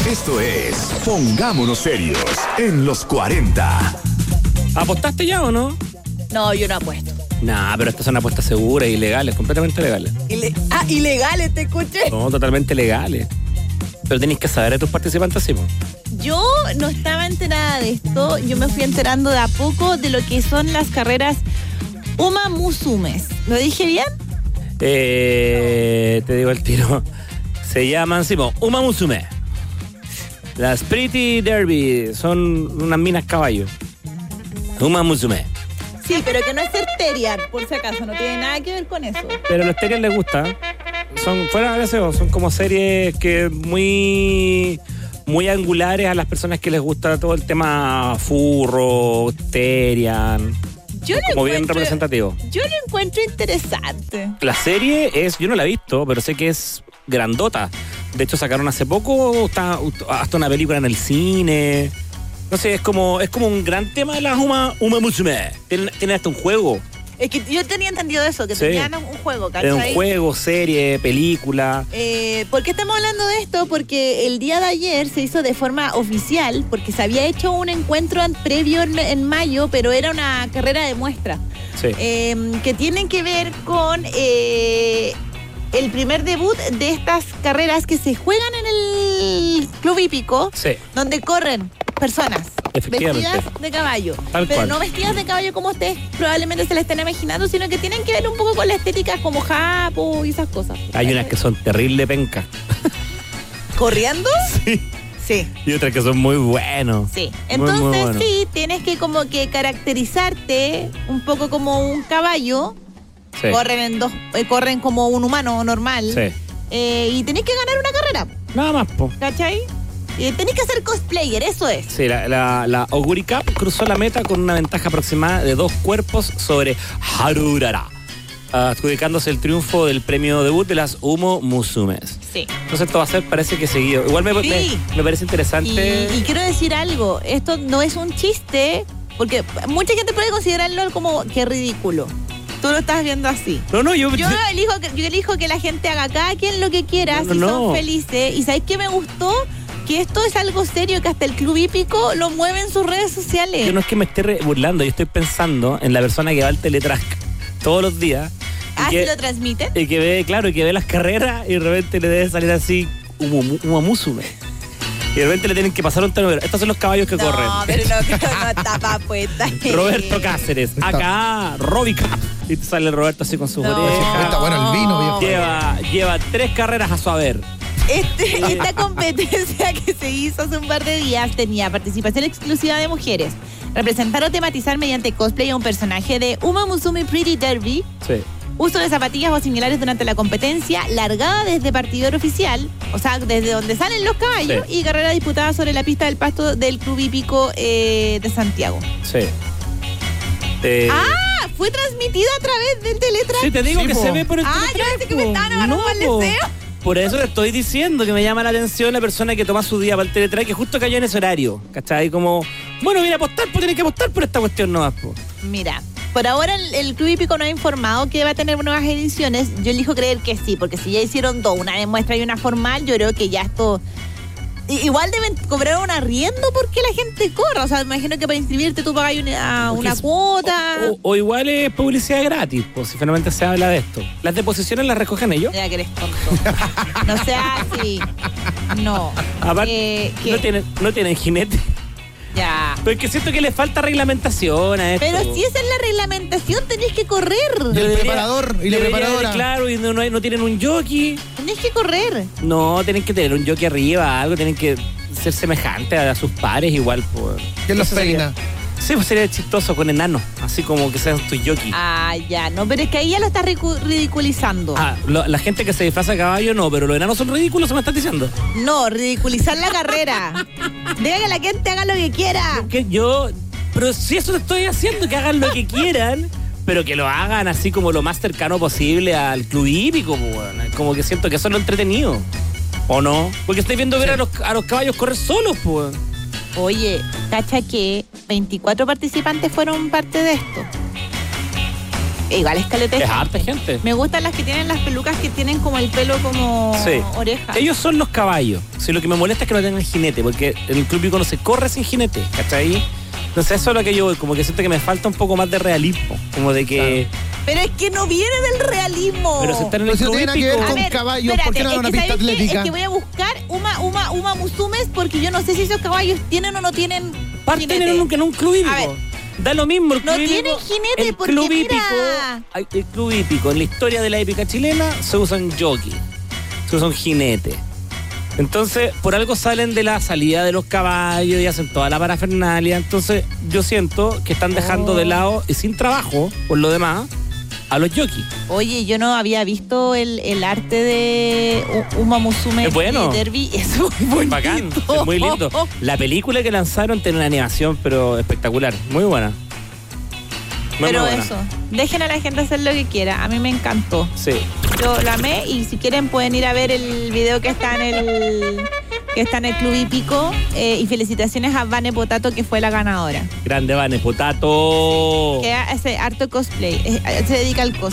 Esto es Pongámonos Serios en los 40. ¿Apostaste ya o no? No, yo no apuesto. Nah, pero estas son apuestas seguras, ilegales, completamente legales. Ilegales, te escuché. No, totalmente legales. Pero tenéis que saber de tus participantes, sí, po. Yo no estaba enterada de esto. Yo me fui enterando de a poco de lo que son las carreras Uma Musumes. ¿Lo dije bien? Te digo el tiro. Se llaman, sí, po, Uma Musume. Las Pretty Derby son unas minas caballo. Uma Musume. Sí, pero que no es Terterian, por si acaso. No tiene nada que ver con eso. Pero a los terias les gusta. Son, fuera de deseo, son como series que muy angulares a las personas que les gusta todo el tema furro, terian. Como bien representativo. Yo lo encuentro interesante. La serie es, yo no la he visto, pero sé que es grandota. De hecho, sacaron hace poco hasta una película en el cine. No sé, es como un gran tema de las Uma Musume. Tiene hasta un juego. Es que yo tenía entendido eso, que tenían un juego, ¿cachai? Era un juego, serie, película. ¿Por qué estamos hablando de esto? Porque el día de ayer se hizo de forma oficial, porque se había hecho un encuentro previo en mayo, pero era una carrera de muestra. Sí. Que tienen que ver con el primer debut de estas carreras que se juegan en el Club Hípico, Sí. donde corren personas Efectivamente. vestidas de caballo, Tal pero cual. no vestidas de caballo como ustedes probablemente se la estén imaginando, sino que tienen que ver un poco con la estética como japo y esas cosas. Hay unas que son terrible penca. ¿Corriendo? Sí. Sí. Y otras que son muy buenos. Sí, Muy, entonces muy bueno. sí, tienes que como que caracterizarte un poco como un caballo. Sí. Corren como un humano normal. Sí. Y tenés que ganar una carrera, Nada más, po. ¿cachai? Tenés que ser cosplayer, eso es. Sí, la Oguri Cup cruzó la meta con una ventaja aproximada de 2 cuerpos sobre Harurara, adjudicándose el triunfo del premio debut de las Uma Musumes. Sí. Entonces esto va a ser, parece que seguido. Igual me parece interesante. Y quiero decir algo, esto no es un chiste, porque mucha gente puede considerarlo como que ridículo. Tú lo estás viendo así. No, yo elijo que la gente haga cada quien lo que quiera, si son felices. ¿Y sabes qué me gustó? Que esto es algo serio, que hasta el Club Hípico lo mueve en sus redes sociales. Yo no es que me esté burlando, yo estoy pensando en la persona que va al Teletrack todos los días. ¿Sí lo transmiten? Y que ve, claro, y que ve las carreras y de repente le debe salir así Uma Musume. Y de repente le tienen que pasar un número. Estos son los caballos que corren. No, pero no está pa' puesta. Roberto Cáceres, acá Robica. Y te sale Roberto así con sus orejas. Está bueno el vino, viejo. Lleva 3 carreras a su haber. Esta competencia que se hizo hace un par de días tenía participación exclusiva de mujeres, representar o tematizar mediante cosplay a un personaje de Uma Musume Pretty Derby, Sí. uso de zapatillas o similares durante la competencia, largada desde partidor oficial, o sea, desde donde salen los caballos, Sí. y carrera disputada sobre la pista del pasto del Club Hípico de Santiago. Sí. Fue transmitida a través del Teletrack. Sí, te digo que se ve por el Yo Teletrack, pensé que me estaban agarrando mal po. deseo. Por eso te estoy diciendo que me llama la atención la persona que toma su día para el Teletrack, que justo cayó en ese horario, ¿cachai? Como, bueno, viene a apostar, pues tiene que apostar por esta cuestión nomás, po. Mira, por ahora el Club Hípico no ha informado que va a tener nuevas ediciones. Yo elijo creer que sí, porque si ya hicieron 2, una de muestra y una formal, yo creo que ya esto... Igual deben cobrar un arriendo porque la gente corra. O sea, me imagino que para inscribirte tú pagas una cuota. O igual es publicidad gratis, pues si finalmente se habla de esto. ¿Las deposiciones las recogen ellos? Ya que eres tonto. No sea así. No. Aparte, no tienen jinete. Ya. Pero es que siento que le falta reglamentación a esto. Pero si esa es la reglamentación, tenés que correr. Y el preparador y la preparadora. Claro, y no tienen un jockey. Tenés que correr. No, tienen que tener un jockey arriba, algo, tienen que ser semejante a sus pares igual. Pues. ¿Quién los peina? Sí, pues sería chistoso con enanos, así como que sean tus jockey. Ya, no, pero es que ahí ya lo estás ridiculizando. La gente que se disfraza de caballo no, pero los enanos son ridículos, ¿se me estás diciendo? No, ridiculizar la carrera. Deja que la gente haga lo que quiera. Pero si eso te estoy haciendo, que hagan lo que quieran, pero que lo hagan así como lo más cercano posible al Club Hípico, pues, como que siento que eso es lo entretenido. ¿O no? Porque estoy viendo ver a los caballos correr solos, pues. Oye, cacha que 24 participantes fueron parte de esto. Igual es caleta de Es gente. harta gente. Me gustan las que tienen las pelucas que tienen como el pelo como Sí. oreja. Ellos son los caballos. Si lo que me molesta es que no tengan jinete, porque en el Club Hípico no se corre sin jinete, ¿cachai? Entonces eso es lo que yo voy, como que siento que me falta un poco más de realismo, como de que... Pero es que no viene del realismo. Pero si están en el Pero si no Club tiene nada que ver Hípico... con caballos, ¿por qué no dan una pista ¿sabes qué? atlética? Es que voy a buscar Uma Musumes porque yo no sé si esos caballos tienen o no tienen Parten jinete. en un Club Hípico. A ver. Da lo mismo el No Club tienen Hípico. jinete, el porque Club mira. Hípico, el Club Hípico, en la historia de la hípica chilena, se usan jockey, se usan jinete. Entonces, por algo salen de la salida de los caballos y hacen toda la parafernalia. Entonces, yo siento que están dejando de lado y sin trabajo, por lo demás, a los jockeys. Oye, yo no había visto el arte de Uma Musume Es bueno. de Derby. Es muy bonito. Bacán, es muy lindo. La película que lanzaron tiene una animación, pero espectacular, muy buena. Muy, Pero muy buena. eso, dejen a la gente hacer lo que quiera. A mí me encantó. Sí. Yo lo amé y si quieren pueden ir a ver el video que está en el Club Hípico. Y felicitaciones a Vane Potato, que fue la ganadora. Grande Vane, potato. Que hace harto cosplay. Se dedica al cosplay.